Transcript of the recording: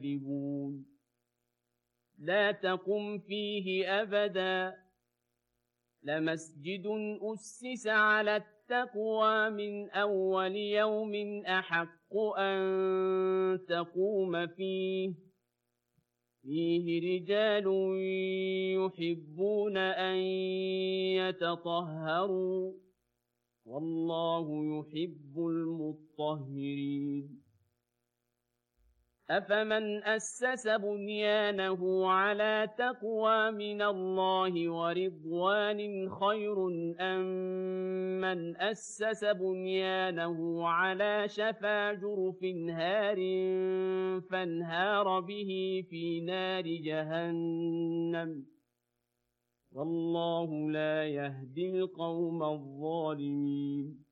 كاذبون لا تقم فيه أبدا لمسجد أسس على التقوى من أول يوم أحق أن تقوم فيه رجال يحبون أن يتطهروا والله يحب المطهرين أفمن أسس بنيانه على تقوى من الله ورضوان خير أم من أسس بنيانه على شفا جرف هار فانهار به في نار جهنم والله لا يهدي القوم الظالمين